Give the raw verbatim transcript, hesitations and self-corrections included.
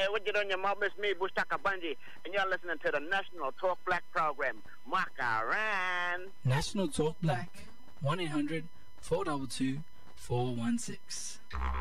what you doing, your mom? It's me, Bushtaka Bunji, and you're listening to the National Talk Black program. Makaran. National Talk Black. one eight hundred four two two four one six.